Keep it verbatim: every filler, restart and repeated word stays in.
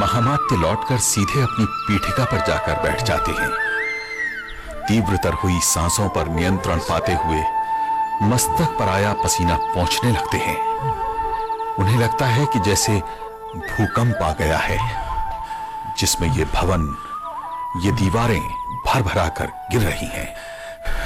महामात्य लौटकर सीधे अपनी पीठिका पर जाकर बैठ जाते हैं। तीव्रतर हुई सांसों पर नियंत्रण पाते हुए मस्तक पर आया पसीना पोंछने लगते हैं। उन्हें लगता है कि जैसे भूकंप आ गया है, जिसमें ये भवन, ये दीवारें भर भरा कर गिर रही हैं।